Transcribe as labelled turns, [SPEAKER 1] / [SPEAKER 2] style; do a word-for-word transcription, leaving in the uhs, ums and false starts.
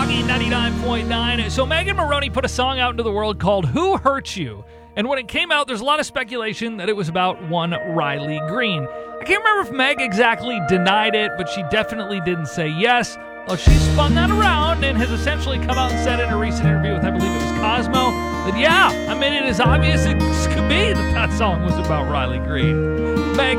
[SPEAKER 1] Froggy ninety-nine point nine. So Megan Moroney put a song out into the world called Who Hurt You? And when it came out, there's a lot of speculation that it was about one Riley Green. I can't remember if Meg exactly denied it, but she definitely didn't say yes. Well, she spun that around and has essentially come out and said in a recent interview with, I believe it was Cosmo, that yeah, I mean, it is obvious as could be that that song was about Riley Green. Meg